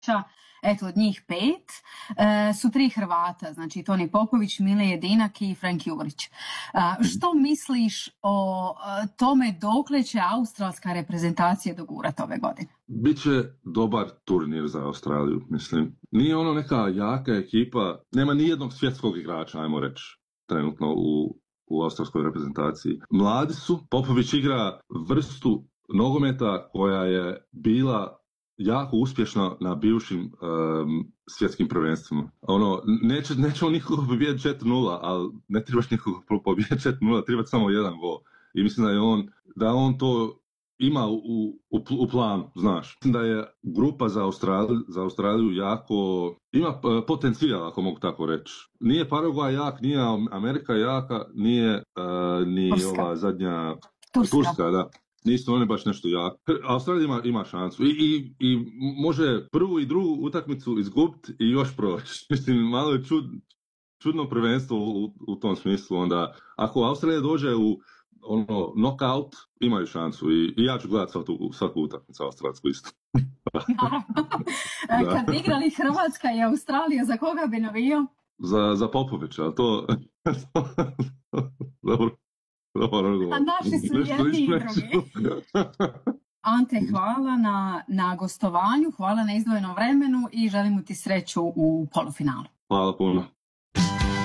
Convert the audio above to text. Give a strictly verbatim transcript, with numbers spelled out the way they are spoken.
eto od njih pet e, su tri Hrvata, znači Toni Popović, Mile Jedinak i Frank Jurić. E, što misliš o e, tome dokle će australska reprezentacija dogurati ove godine? Biće dobar turnir za Australiju, mislim. Nije ono neka jaka ekipa, nema ni jednog svjetskog igrača, ajmo reći, trenutno u, u australskoj reprezentaciji. Mladi su, Popović igra vrstu nogometa koja je bila jako uspješno na bivšim um, svjetskim prvenstvima. Ono, neće, neće on nikoga pobijeti četiri nula, ali ne trebaš nikoga pobijeti četiri nula, treba samo jedan gol. I mislim da je on, da on to ima u, u, u planu, znaš. Mislim da je grupa za Australiju, za Australiju jako, ima potencijal, ako mogu tako reći. Nije Paraguay jak, nije Amerika jaka, nije uh, ni Turska. ova zadnja Turska, Turska da. Nisu one baš nešto jako. Australija ima, ima šansu. I, i, I može prvu i drugu utakmicu izgubiti i još proći. Mislim, malo je čud, čudno prvenstvo u, u tom smislu. Onda, ako Australija dođe u ono, knockout, imaju šansu. I, i ja ću gledati svaku, svaku utakmicu australsku isto. Kad bi igrali Hrvatska i Australija, za koga bi navijao? Za, za Popovića, ali to... Dobro. A naši su jedni i drugi. Ante, hvala na, na gostovanju, hvala na izdvojenom vremenu i želimo ti sreću u polufinalu. Hvala puno.